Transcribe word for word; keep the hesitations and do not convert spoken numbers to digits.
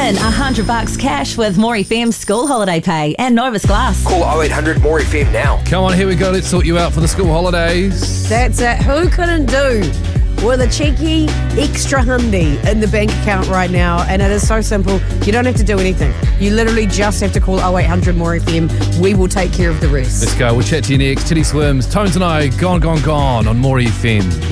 Win one hundred bucks cash with More F M school holiday pay and Novus Glass. Call oh eight hundred more F M now. Come on, here we go. Let's sort you out for the school holidays. That's it. Who couldn't do with a cheeky extra hundy in the bank account right now? And it is so simple. You don't have to do anything. You literally just have to call oh eight hundred more F M. We will take care of the rest. Let's go. We'll chat to you next. Titty Swims, Tones and I, gone, gone, gone on More F M.